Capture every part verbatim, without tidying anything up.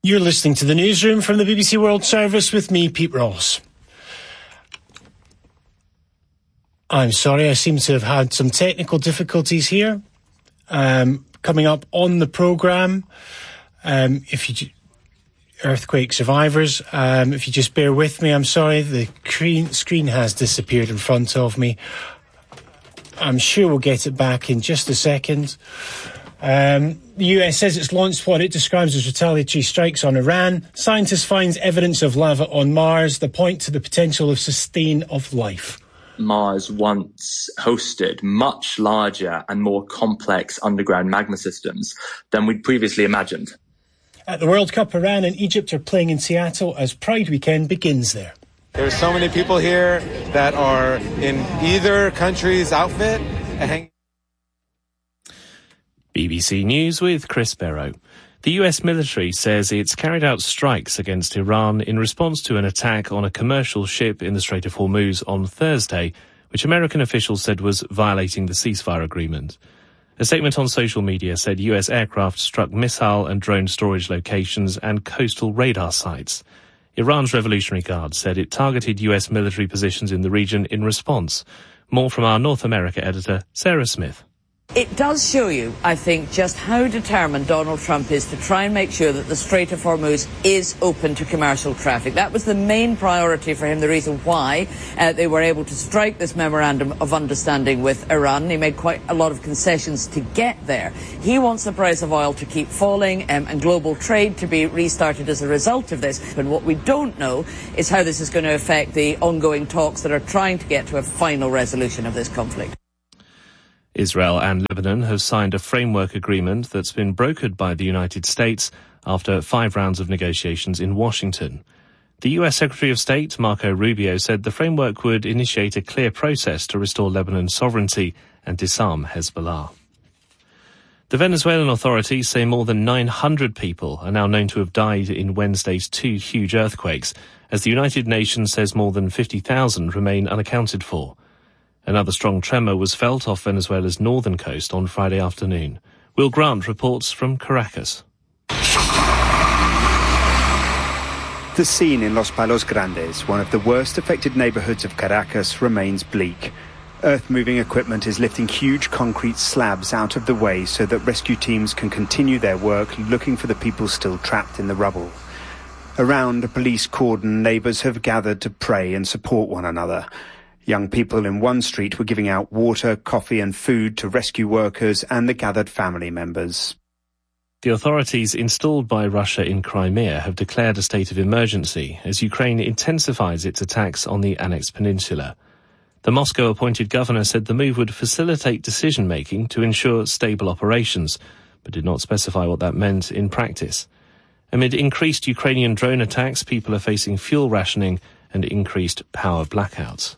You're listening to the newsroom from the B B C World Service with me, Pete Ross. I'm sorry, I seem to have had some technical difficulties here. Um, coming up on the programme, um, if you earthquake survivors, um, if you just bear with me, I'm sorry, the screen has disappeared in front of me. I'm sure we'll get it back in just a second. Um, the U S says it's launched what it describes as retaliatory strikes on Iran. Scientists find evidence of lava on Mars that point to the potential of sustain of life. Mars once hosted much larger and more complex underground magma systems than we'd previously imagined. At the World Cup, Iran and Egypt are playing in Seattle as Pride Weekend begins there. There's so many people here that are in either country's outfit and hang- B B C News with Chris Barrow. The U S military says it's carried out strikes against Iran in response to an attack on a commercial ship in the Strait of Hormuz on Thursday, which American officials said was violating the ceasefire agreement. A statement on social media said U S aircraft struck missile and drone storage locations and coastal radar sites. Iran's Revolutionary Guard said it targeted U S military positions in the region in response. More from our North America editor, Sarah Smith. It does show you, I think, just how determined Donald Trump is to try and make sure that the Strait of Hormuz is open to commercial traffic. That was the main priority for him, the reason why uh, they were able to strike this memorandum of understanding with Iran. He made quite a lot of concessions to get there. He wants the price of oil to keep falling um, and global trade to be restarted as a result of this. But what we don't know is how this is going to affect the ongoing talks that are trying to get to a final resolution of this conflict. Israel and Lebanon have signed a framework agreement that's been brokered by the United States after five rounds of negotiations in Washington. The U S Secretary of State, Marco Rubio, said the framework would initiate a clear process to restore Lebanon's sovereignty and disarm Hezbollah. The Venezuelan authorities say more than nine hundred people are now known to have died in Wednesday's two huge earthquakes, as the United Nations says more than fifty thousand remain unaccounted for. Another strong tremor was felt off Venezuela's northern coast on Friday afternoon. Will Grant reports from Caracas. The scene in Los Palos Grandes, one of the worst affected neighborhoods of Caracas, remains bleak. Earth-moving equipment is lifting huge concrete slabs out of the way so that rescue teams can continue their work looking for the people still trapped in the rubble. Around a police cordon, neighbors have gathered to pray and support one another. Young people in one street were giving out water, coffee and food to rescue workers and the gathered family members. The authorities installed by Russia in Crimea have declared a state of emergency as Ukraine intensifies its attacks on the annexed peninsula. The Moscow-appointed governor said the move would facilitate decision-making to ensure stable operations, but did not specify what that meant in practice. Amid increased Ukrainian drone attacks, people are facing fuel rationing and increased power blackouts.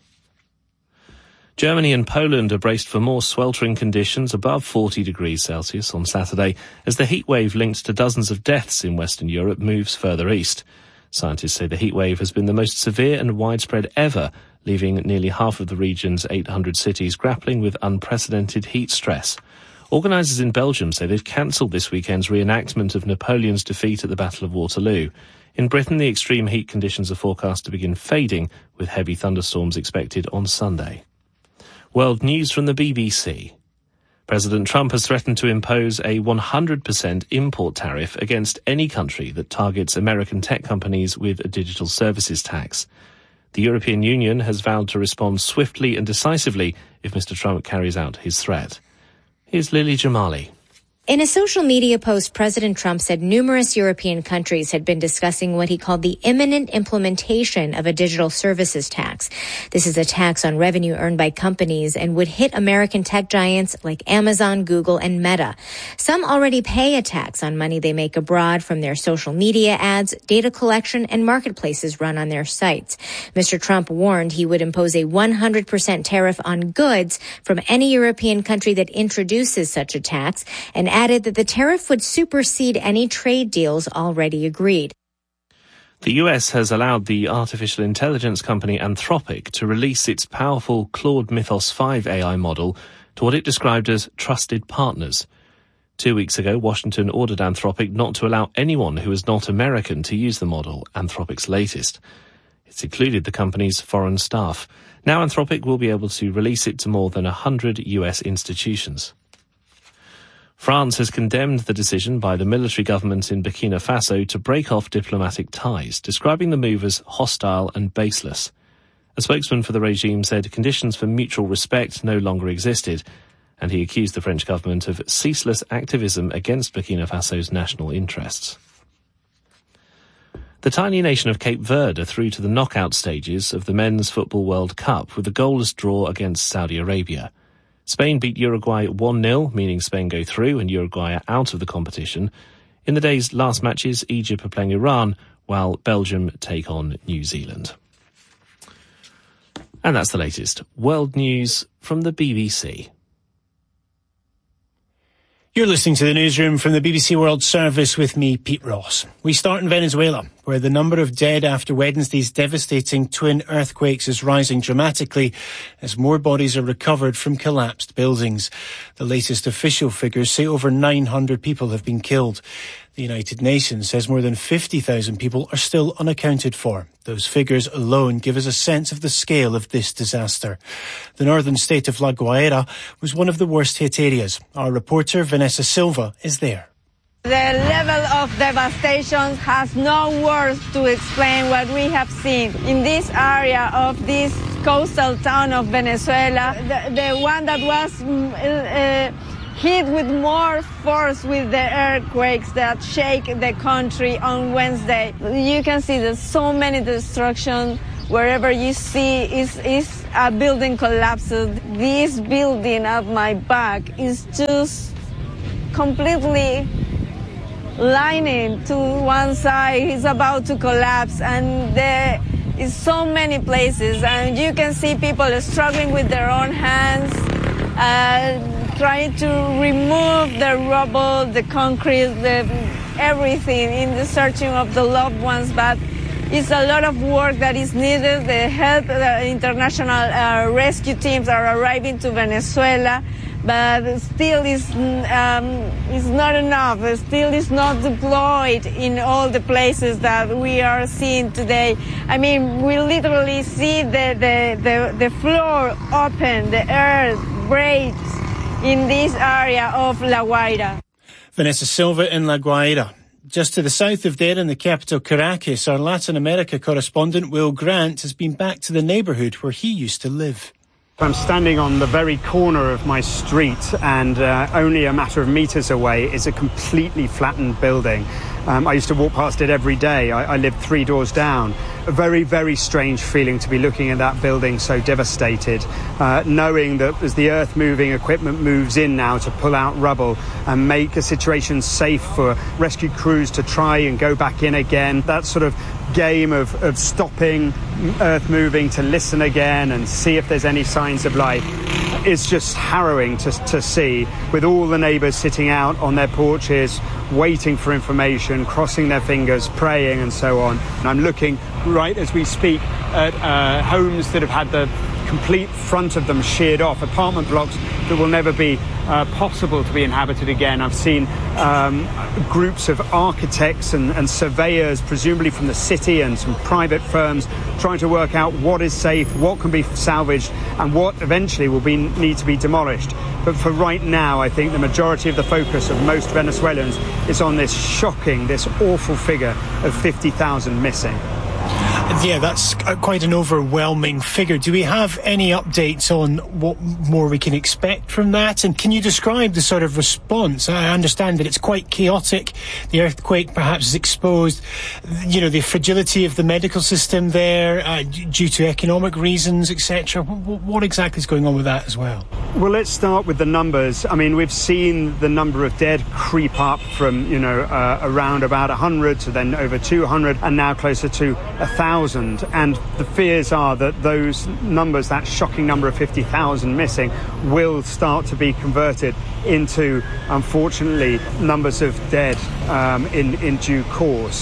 Germany and Poland are braced for more sweltering conditions above forty degrees Celsius on Saturday as the heatwave linked to dozens of deaths in Western Europe moves further east. Scientists say the heatwave has been the most severe and widespread ever, leaving nearly half of the region's eight hundred cities grappling with unprecedented heat stress. Organisers in Belgium say they've cancelled this weekend's reenactment of Napoleon's defeat at the Battle of Waterloo. In Britain, the extreme heat conditions are forecast to begin fading, with heavy thunderstorms expected on Sunday. World news from the B B C. President Trump has threatened to impose a one hundred percent import tariff against any country that targets American tech companies with a digital services tax. The European Union has vowed to respond swiftly and decisively if Mister Trump carries out his threat. Here's Lily Jamali. In a social media post, President Trump said numerous European countries had been discussing what he called the imminent implementation of a digital services tax. This is a tax on revenue earned by companies and would hit American tech giants like Amazon, Google, and Meta. Some already pay a tax on money they make abroad from their social media ads, data collection, and marketplaces run on their sites. Mister Trump warned he would impose a one hundred percent tariff on goods from any European country that introduces such a tax, and added that the tariff would supersede any trade deals already agreed. The U S has allowed the artificial intelligence company Anthropic to release its powerful Claude Mythos five A I model to what it described as trusted partners. Two weeks ago, Washington ordered Anthropic not to allow anyone who is not American to use the model, Anthropic's latest. It's included the company's foreign staff. Now Anthropic will be able to release it to more than one hundred U S institutions. France has condemned the decision by the military government in Burkina Faso to break off diplomatic ties, describing the move as hostile and baseless. A spokesman for the regime said conditions for mutual respect no longer existed, and he accused the French government of ceaseless activism against Burkina Faso's national interests. The tiny nation of Cape Verde are through to the knockout stages of the Men's Football World Cup with a goalless draw against Saudi Arabia. Spain beat Uruguay one nil, meaning Spain go through and Uruguay are out of the competition. In the day's last matches, Egypt are playing Iran, while Belgium take on New Zealand. And that's the latest world news from the B B C. You're listening to the newsroom from the B B C World Service with me, Pete Ross. We start in Venezuela, where the number of dead after Wednesday's devastating twin earthquakes is rising dramatically as more bodies are recovered from collapsed buildings. The latest official figures say over nine hundred people have been killed. The United Nations says more than fifty thousand people are still unaccounted for. Those figures alone give us a sense of the scale of this disaster. The northern state of La Guaira was one of the worst hit areas. Our reporter Vanessa Silva is there. The level of devastation has no words to explain what we have seen in this area of this coastal town of Venezuela. The, the one that was uh, hit with more force with the earthquakes that shake the country on Wednesday. You can see there's so many destruction. Wherever you see is, is a building collapsed. This building at my back is just completely lining to one side. It's about to collapse, and there is so many places, and you can see people struggling with their own hands, uh, trying to remove the rubble, the concrete, the everything in the searching of the loved ones. But it's a lot of work that is needed. The help, the international uh, rescue teams are arriving to Venezuela, but still is um, is not enough. It still is not deployed in all the places that we are seeing today. I mean, we literally see the, the, the, the floor open, the earth breaks in this area of La Guaira. Vanessa Silva in La Guaira. Just to the south of there in the capital Caracas, our Latin America correspondent Will Grant has been back to the neighbourhood where he used to live. I'm standing on the very corner of my street, and uh, only a matter of metres away is a completely flattened building. Um, I used to walk past it every day. I, I lived three doors down. A very, very strange feeling to be looking at that building so devastated, uh, knowing that as the earth-moving equipment moves in now to pull out rubble and make a situation safe for rescue crews to try and go back in again, that sort of game of, of stopping earth moving to listen again and see if there's any signs of life is just harrowing to, to see, with all the neighbours sitting out on their porches waiting for information, crossing their fingers, praying and so on. And I'm looking right as we speak at uh, homes that have had the complete front of them sheared off, apartment blocks that will never be uh, possible to be inhabited again. I've seen um, groups of architects and, and surveyors, presumably from the city and some private firms, trying to work out what is safe, what can be salvaged, and what eventually will be need to be demolished. But for right now, I think the majority of the focus of most Venezuelans is on this shocking, this awful figure of fifty thousand missing. Yeah, that's quite an overwhelming figure. Do we have any updates on what more we can expect from that? And can you describe the sort of response? I understand that it's quite chaotic. The earthquake perhaps is exposed, you know, the fragility of the medical system there uh, due to economic reasons, et cetera. What exactly is going on with that as well? Well, let's start with the numbers. I mean, we've seen the number of dead creep up from, you know, uh, around about one hundred to then over two hundred and now closer to one thousand. And the fears are that those numbers, that shocking number of fifty thousand missing, will start to be converted into, unfortunately, numbers of dead um, in, in due course.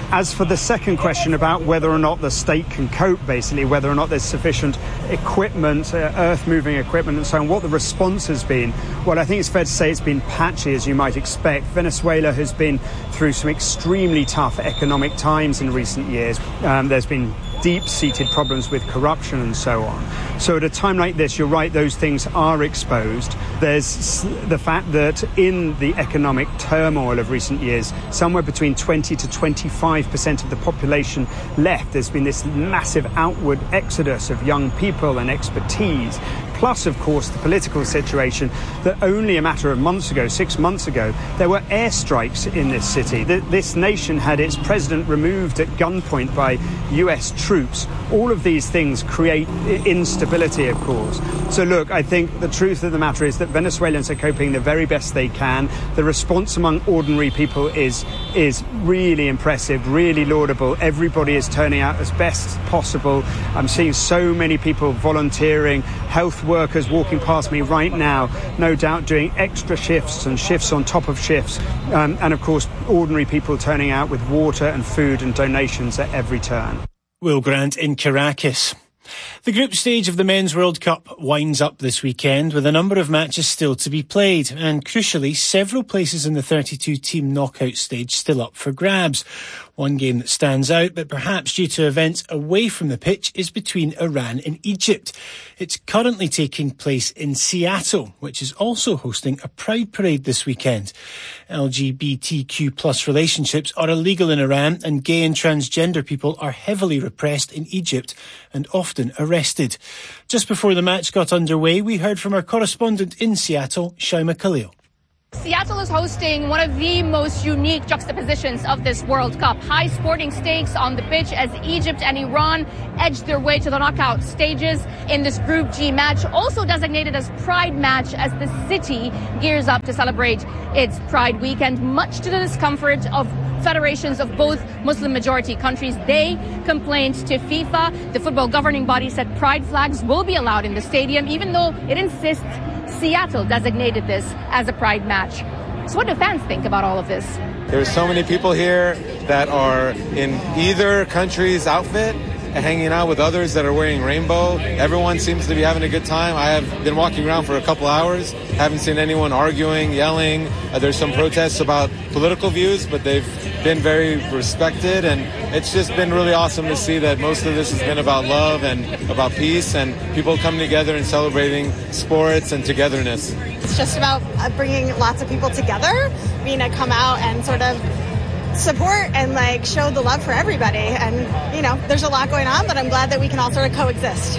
As for the second question about whether or not the state can cope, basically, whether or not there's sufficient equipment, uh, earth-moving equipment and so on, what the response has been, well, I think it's fair to say it's been patchy, as you might expect. Venezuela has been through some extremely tough economic times in recent years. Um, there's been deep-seated problems with corruption and so on. So at a time like this, you're right, those things are exposed. There's the fact that in the economic turmoil of recent years, somewhere between twenty to twenty-five percent of the population left. There's been this massive outward exodus of young people and expertise. Plus, of course, the political situation that only a matter of months ago, six months ago, there were airstrikes in this city. This nation had its president removed at gunpoint by U S troops. All of these things create instability, of course. So, look, I think the truth of the matter is that Venezuelans are coping the very best they can. The response among ordinary people is, is really impressive, really laudable. Everybody is turning out as best possible. I'm seeing so many people volunteering, health workers walking past me right now, no doubt doing extra shifts and shifts on top of shifts, um, and of course ordinary people turning out with water and food and donations at every turn. Will Grant in Caracas. The group stage of the Men's World Cup winds up this weekend with a number of matches still to be played and, crucially, several places in the thirty-two team knockout stage still up for grabs. One game that stands out, but perhaps due to events away from the pitch, is between Iran and Egypt. It's currently taking place in Seattle, which is also hosting a Pride Parade this weekend. L G B T Q plus relationships are illegal in Iran, and gay and transgender people are heavily repressed in Egypt and often arrested. Just before the match got underway, we heard from our correspondent in Seattle, Shaima Khalil. Seattle is hosting one of the most unique juxtapositions of this World Cup. High sporting stakes on the pitch as Egypt and Iran edge their way to the knockout stages in this Group G match, also designated as Pride Match, as the city gears up to celebrate its Pride weekend, much to the discomfort of federations of both Muslim-majority countries. They complained to FIFA. The football governing body said pride flags will be allowed in the stadium, even though it insists Seattle designated this as a pride match. So what do fans think about all of this? There's so many people here that are in either country's outfit, hanging out with others that are wearing rainbow. Everyone seems to be having a good time. I have been walking around for a couple hours, haven't seen anyone arguing, yelling. Uh, there's some protests about political views, but they've been very respected, and it's just been really awesome to see that most of this has been about love and about peace and people coming together and celebrating sports and togetherness. It's just about bringing lots of people together, being to come out and sort of support and like show the love for everybody. And you know, there's a lot going on, but I'm glad that we can all sort of coexist.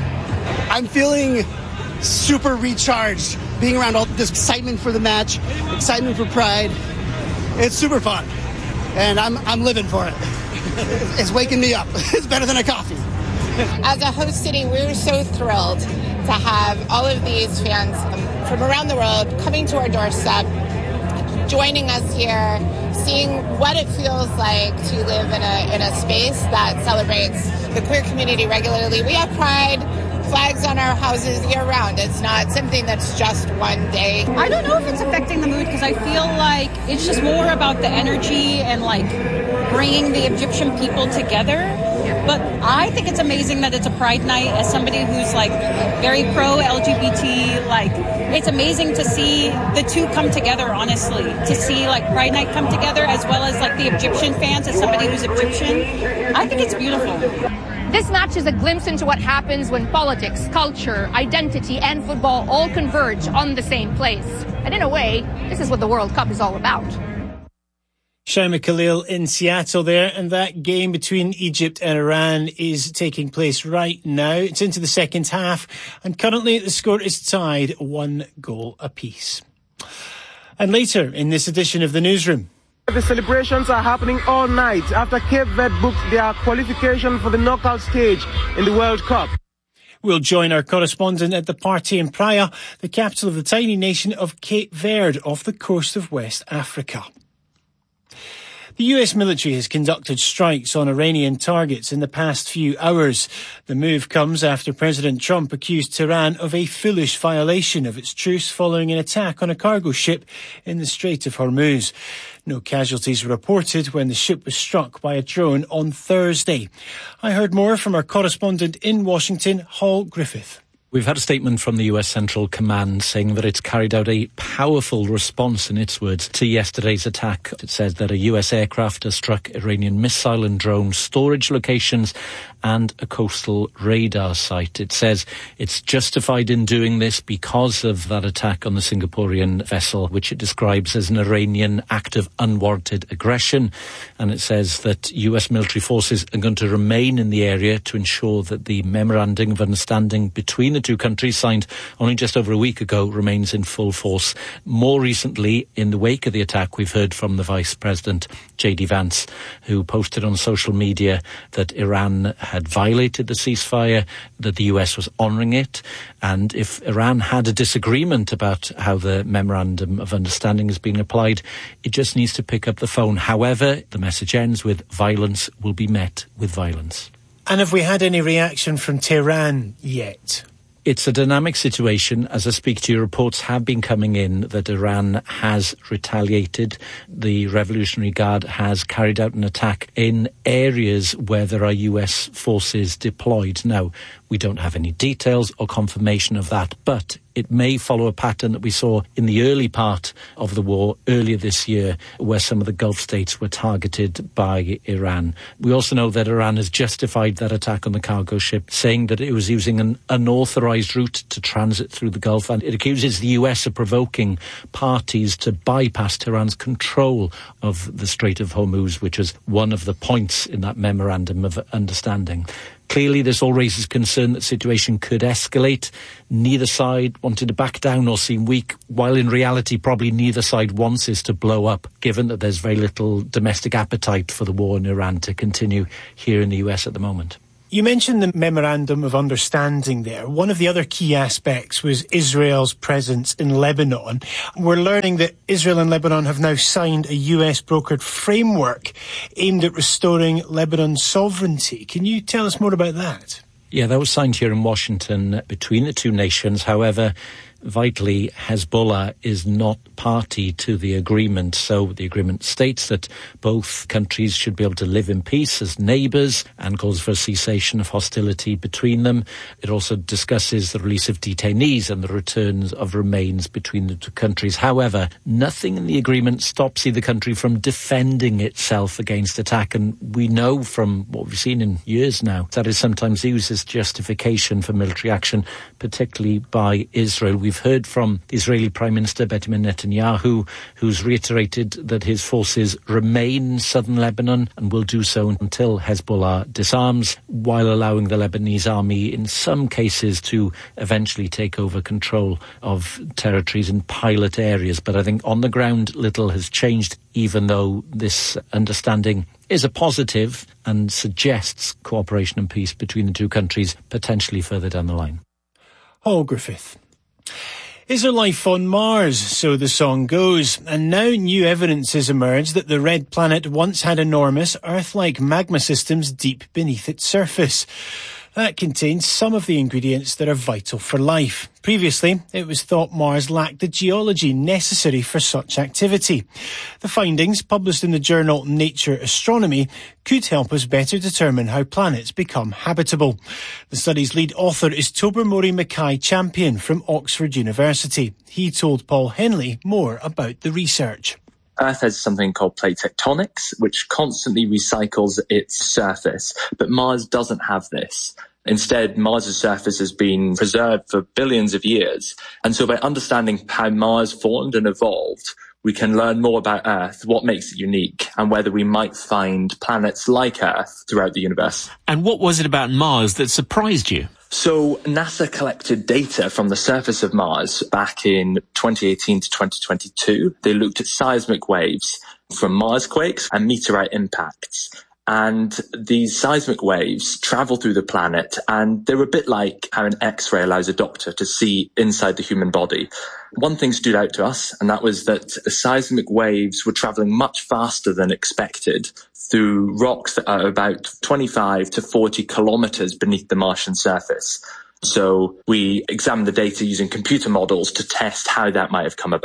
I'm feeling super recharged being around all this excitement for the match, excitement for Pride. It's super fun, and I'm I'm living for it. It's waking me up. It's better than a coffee. As a host city, we're so thrilled to have all of these fans from around the world coming to our doorstep, joining us here, seeing what it feels like to live in a in a space that celebrates the queer community regularly. We have Pride flags on our houses year-round. It's not something that's just one day. I don't know if it's affecting the mood, because I feel like it's just more about the energy and like bringing the Egyptian people together. But I think it's amazing that it's a Pride night. As somebody who's like very pro-L G B T, like it's amazing to see the two come together, honestly. To see like Pride night come together, as well as like the Egyptian fans, as somebody who's Egyptian. I think it's beautiful. This match is a glimpse into what happens when politics, culture, identity, and football all converge on the same place. And in a way, this is what the World Cup is all about. Shaima Khalil in Seattle there, and that game between Egypt and Iran is taking place right now. It's into the second half, and currently the score is tied one goal apiece. And later in this edition of the Newsroom, the celebrations are happening all night after Cape Verde booked their qualification for the knockout stage in the World Cup. We'll join our correspondent at the party in Praia, the capital of the tiny nation of Cape Verde off the coast of West Africa. The U S military has conducted strikes on Iranian targets in the past few hours. The move comes after President Trump accused Tehran of a foolish violation of its truce following an attack on a cargo ship in the Strait of Hormuz. No casualties were reported when the ship was struck by a drone on Thursday. I heard more from our correspondent in Washington, Hall Griffith. We've had a statement from the U S Central Command saying that it's carried out a powerful response, in its words, to yesterday's attack. It says that a U S aircraft has struck Iranian missile and drone storage locations and a coastal radar site. It says it's justified in doing this because of that attack on the Singaporean vessel, which it describes as an Iranian act of unwarranted aggression. And it says that U S military forces are going to remain in the area to ensure that the memorandum of understanding between the two countries, signed only just over a week ago, remains in full force. More recently, in the wake of the attack, we've heard from the Vice President, J D Vance, who posted on social media that Iran had violated the ceasefire, that the U S was honouring it, and if Iran had a disagreement about how the memorandum of understanding is being applied, it just needs to pick up the phone. However, the message ends with violence will be met with violence. And have we had any reaction from Tehran yet? It's a dynamic situation. As I speak to you, reports have been coming in that Iran has retaliated. The Revolutionary Guard has carried out an attack in areas where there are U S forces deployed. Now, we don't have any details or confirmation of that, but it may follow a pattern that we saw in the early part of the war earlier this year, where some of the Gulf states were targeted by Iran. We also know that Iran has justified that attack on the cargo ship, saying that it was using an unauthorized route to transit through the Gulf, and it accuses the U S of provoking parties to bypass Tehran's control of the Strait of Hormuz, which is one of the points in that memorandum of understanding. Clearly, this all raises concern that the situation could escalate. Neither side wanted to back down or seem weak, while in reality probably neither side wants this to blow up, given that there's very little domestic appetite for the war in Iran to continue here in the U S at the moment. You mentioned the Memorandum of Understanding there. One of the other key aspects was Israel's presence in Lebanon. We're learning that Israel and Lebanon have now signed a U S-brokered framework aimed at restoring Lebanon's sovereignty. Can you tell us more about that? Yeah, that was signed here in Washington between the two nations. However, vitally, Hezbollah is not party to the agreement. So the agreement states that both countries should be able to live in peace as neighbours and calls for a cessation of hostility between them. It also discusses the release of detainees and the returns of remains between the two countries. However, nothing in the agreement stops either country from defending itself against attack. And we know from what we've seen in years now that is sometimes used as justification for military action, particularly by Israel. We've heard from the Israeli Prime Minister Benjamin Netanyahu, who's reiterated that his forces remain in southern Lebanon and will do so until Hezbollah disarms, while allowing the Lebanese army in some cases to eventually take over control of territories in pilot areas. But I think on the ground little has changed, even though this understanding is a positive and suggests cooperation and peace between the two countries potentially further down the line. Hall Griffith. Is there life on Mars? So the song goes. And now new evidence has emerged that the red planet once had enormous Earth-like magma systems deep beneath its surface. That contains some of the ingredients that are vital for life. Previously, it was thought Mars lacked the geology necessary for such activity. The findings, published in the journal Nature Astronomy, could help us better determine how planets become habitable. The study's lead author is Tobermory Mackay Champion from Oxford University. He told Paul Henley more about the research. Earth has something called plate tectonics, which constantly recycles its surface, but Mars doesn't have this. Instead, Mars' surface has been preserved for billions of years. And so by understanding how Mars formed and evolved, we can learn more about Earth, what makes it unique, and whether we might find planets like Earth throughout the universe. And what was it about Mars that surprised you? So NASA collected data from the surface of Mars back in twenty eighteen to twenty twenty-two. They looked at seismic waves from Mars quakes and meteorite impacts. And these seismic waves travel through the planet, and they're a bit like how an X-ray allows a doctor to see inside the human body. One thing stood out to us, and that was that the seismic waves were traveling much faster than expected through rocks that are about twenty-five to forty kilometers beneath the Martian surface. So we examined the data using computer models to test how that might have come about.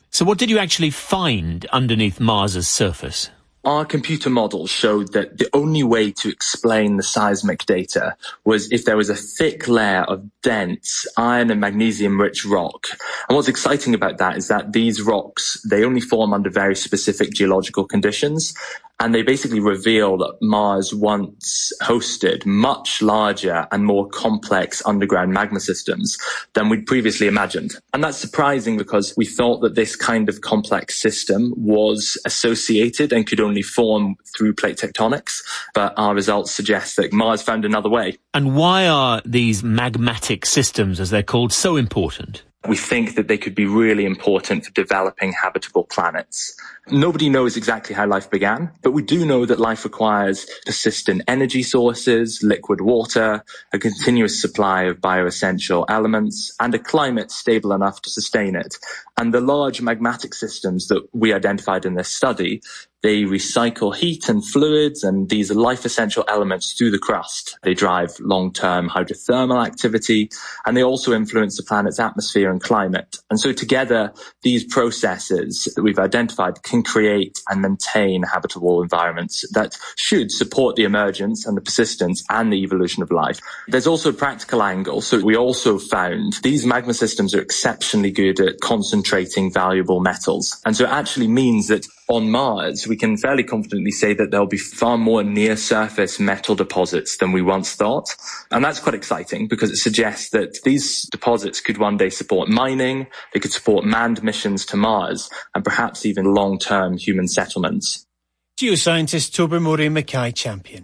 So what did you actually find underneath Mars's surface? Our computer models showed that the only way to explain the seismic data was if there was a thick layer of dense iron and magnesium-rich rock. And what's exciting about that is that these rocks, they only form under very specific geological conditions. And they basically reveal that Mars once hosted much larger and more complex underground magma systems than we'd previously imagined. And that's surprising because we thought that this kind of complex system was associated and could only form through plate tectonics. But our results suggest that Mars found another way. And why are these magmatic systems, as they're called, so important? We think that they could be really important for developing habitable planets. Nobody knows exactly how life began, but we do know that life requires persistent energy sources, liquid water, a continuous supply of bioessential elements, and a climate stable enough to sustain it. And the large magmatic systems that we identified in this study, they recycle heat and fluids and these life-essential elements through the crust. They drive long-term hydrothermal activity, and they also influence the planet's atmosphere and climate. And so together, these processes that we've identified can create and maintain habitable environments that should support the emergence and the persistence and the evolution of life. There's also a practical angle. So we also found these magma systems are exceptionally good at concentrating valuable metals. And so it actually means that on Mars, we can fairly confidently say that there'll be far more near-surface metal deposits than we once thought. And that's quite exciting because it suggests that these deposits could one day support mining, they could support manned missions to Mars, and perhaps even long-term human settlements. Geoscientist Tobermory Mackay Champion.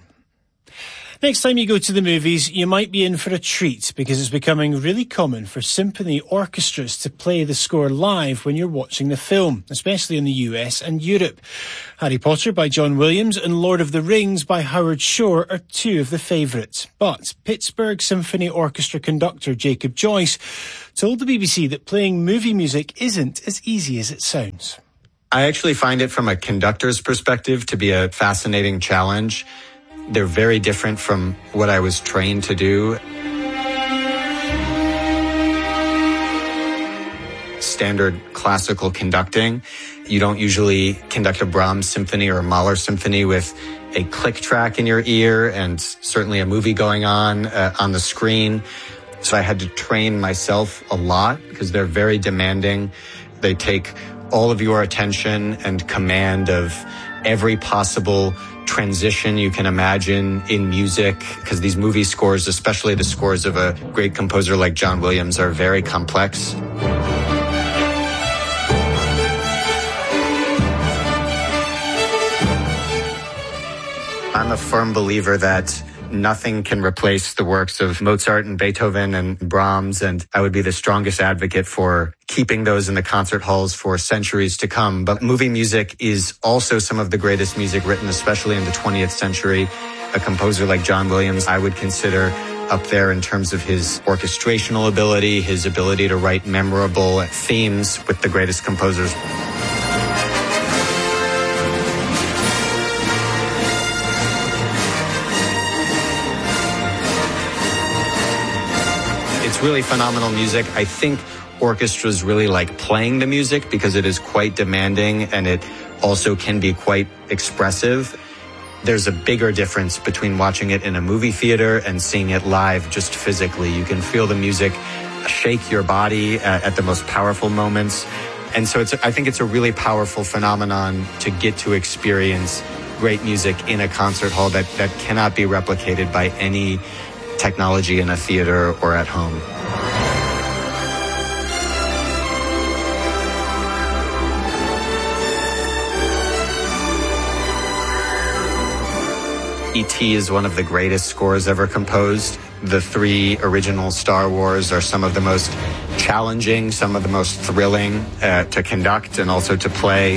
Next time you go to the movies, you might be in for a treat because it's becoming really common for symphony orchestras to play the score live when you're watching the film, especially in the U S and Europe. Harry Potter by John Williams and Lord of the Rings by Howard Shore are two of the favourites. But Pittsburgh Symphony Orchestra conductor Jacob Joyce told the B B C that playing movie music isn't as easy as it sounds. I actually find it from a conductor's perspective to be a fascinating challenge. They're very different from what I was trained to do. Standard classical conducting. You don't usually conduct a Brahms symphony or a Mahler symphony with a click track in your ear and certainly a movie going on uh, on the screen. So I had to train myself a lot because they're very demanding. They take all of your attention and command of every possible transition you can imagine in music, because these movie scores, especially the scores of a great composer like John Williams, are very complex. I'm a firm believer that nothing can replace the works of Mozart and Beethoven and Brahms, and I would be the strongest advocate for keeping those in the concert halls for centuries to come. But movie music is also some of the greatest music written, especially in the twentieth century. A composer like John Williams, I would consider up there in terms of his orchestrational ability, his ability to write memorable themes with the greatest composers. It's really phenomenal music. I think orchestras really like playing the music because it is quite demanding and it also can be quite expressive. There's a bigger difference between watching it in a movie theater and seeing it live just physically. You can feel the music shake your body at, at the most powerful moments. And so it's, I think it's a really powerful phenomenon to get to experience great music in a concert hall that, that cannot be replicated by any technology in a theater or at home. E T is one of the greatest scores ever composed. The three original Star Wars are some of the most challenging, some of the most thrilling uh, to conduct and also to play.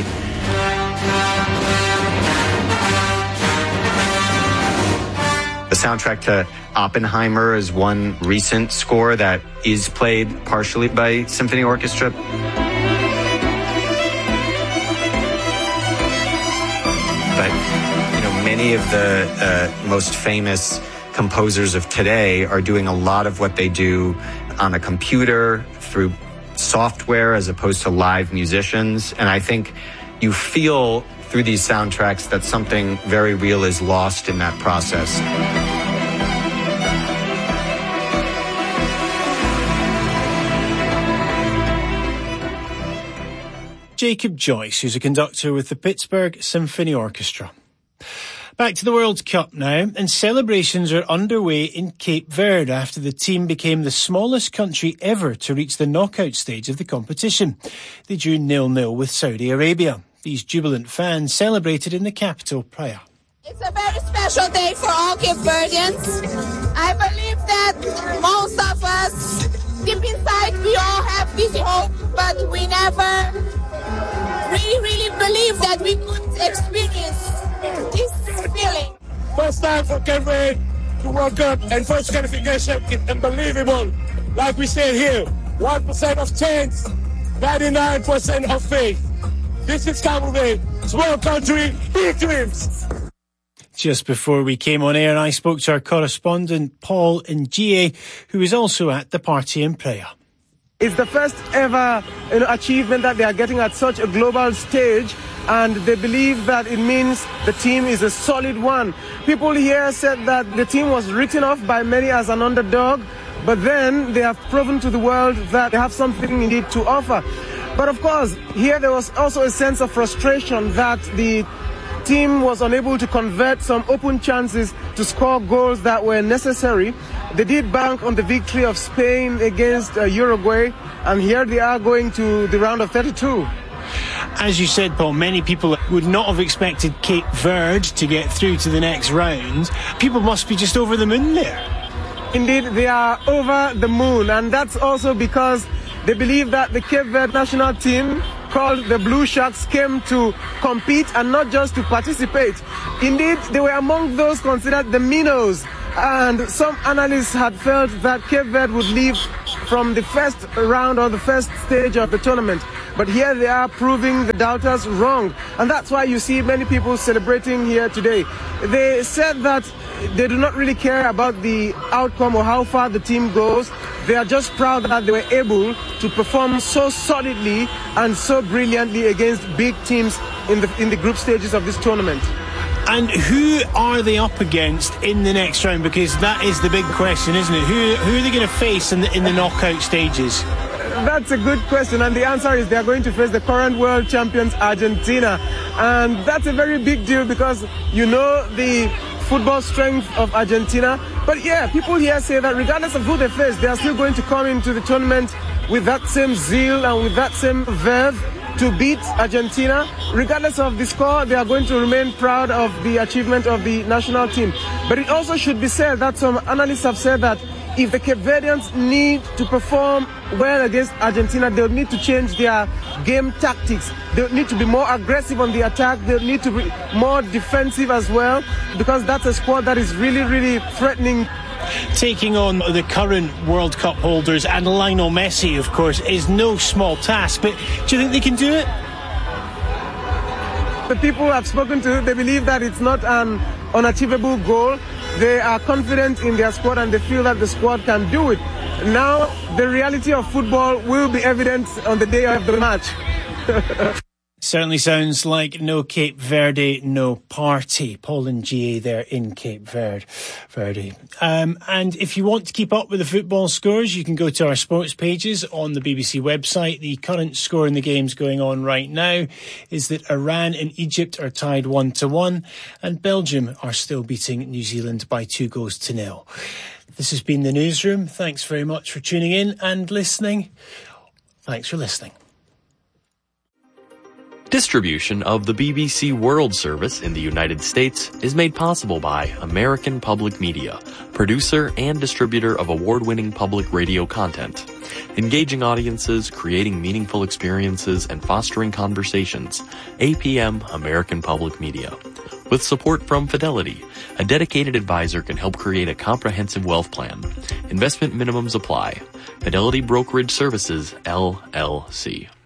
The soundtrack to Oppenheimer is one recent score that is played partially by symphony orchestra. But, you know, many of the uh, most famous composers of today are doing a lot of what they do on a computer through software as opposed to live musicians. And I think you feel through these soundtracks that something very real is lost in that process. Jacob Joyce, who's a conductor with the Pittsburgh Symphony Orchestra. Back to the World Cup now, and celebrations are underway in Cape Verde after the team became the smallest country ever to reach the knockout stage of the competition. They drew nil nil with Saudi Arabia. These jubilant fans celebrated in the capital, Praia. It's a very special day for all Cape Verdeans. I believe that most of us, deep inside, we all have this hope, but we never really, really believe that we could experience this feeling. First time for Cape Verde to World Cup and first qualification is unbelievable. Like we say here, one percent of chance, ninety-nine percent of faith. This is Cape Verde, small country, big dreams. Just before we came on air, I spoke to our correspondent Paul Ngie, who is also at the party in Praia. It's the first ever you know, achievement that they are getting at such a global stage, and they believe that it means the team is a solid one. People here said that the team was written off by many as an underdog, but then they have proven to the world that they have something indeed to offer. But of course, here there was also a sense of frustration that the team was unable to convert some open chances to score goals that were necessary. They did bank on the victory of Spain against uh, Uruguay, and here they are going to the round of thirty-two. As you said, Paul, many people would not have expected Cape Verde to get through to the next round. People must be just over the moon there. Indeed, they are over the moon, and that's also because they believe that the Cape Verde national team, called the Blue Sharks, came to compete and not just to participate. Indeed, they were among those considered the minnows, and some analysts had felt that Cape Verde would leave from the first round or the first stage of the tournament. But here they are proving the doubters wrong, and that's why you see many people celebrating here today. They said that they do not really care about the outcome or how far the team goes. They are just proud that they were able to perform so solidly and so brilliantly against big teams in the in the group stages of this tournament. And who are they up against in the next round? Because that is the big question, isn't it? Who who are they going to face in the in the knockout stages? That's a good question, and the answer is they are going to face the current world champions, Argentina. And that's a very big deal because you know the football strength of Argentina. But yeah, people here say that regardless of who they face, they are still going to come into the tournament with that same zeal and with that same verve to beat Argentina. Regardless of the score, they are going to remain proud of the achievement of the national team. But it also should be said that some analysts have said that if the Cape Verdeans need to perform well against Argentina, they'll need to change their game tactics. They'll need to be more aggressive on the attack. They'll need to be more defensive as well, because that's a squad that is really, really threatening. Taking on the current World Cup holders and Lionel Messi, of course, is no small task. But do you think they can do it? The people I've spoken to, they believe that it's not an unachievable goal. They are confident in their squad and they feel that the squad can do it. Now, the reality of football will be evident on the day of the match. Certainly sounds like no Cape Verde, no party. Paul and G A there in Cape Verde. Verde. Um, and if you want to keep up with the football scores, you can go to our sports pages on the B B C website. The current score in the games going on right now is that Iran and Egypt are tied one to one, and Belgium are still beating New Zealand by two goals to nil. This has been the Newsroom. Thanks very much for tuning in and listening. Thanks for listening. Distribution of the B B C World Service in the United States is made possible by American Public Media, producer and distributor of award-winning public radio content. Engaging audiences, creating meaningful experiences, and fostering conversations. A P M American Public Media. With support from Fidelity, a dedicated advisor can help create a comprehensive wealth plan. Investment minimums apply. Fidelity Brokerage Services, L L C.